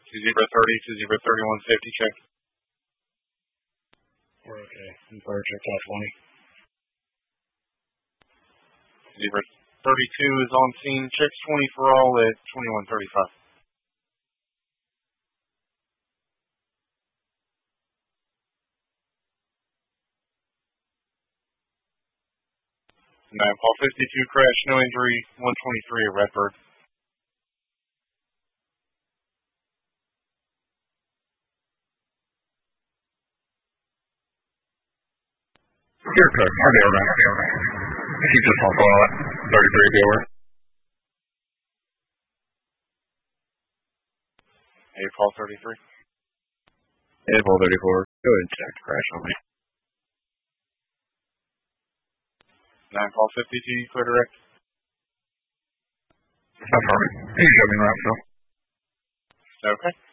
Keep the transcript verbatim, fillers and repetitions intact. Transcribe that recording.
two zero thirty, two zero thirty-one, safety check. We're okay. Fire check top twenty. zero thirty-two is on scene. Checks twenty for all at twenty-one thirty-five. nine Paul fifty-two crash, no injury, one twenty-three at Redbird. You're good. I'll be over there. Keep this on file. thirty-three, be over. eight Paul thirty-three. eight Paul thirty-four. Go ahead and check the crash on me. nine Paul fifty-two, clear direct. That's all right. You can show me around, so. Okay.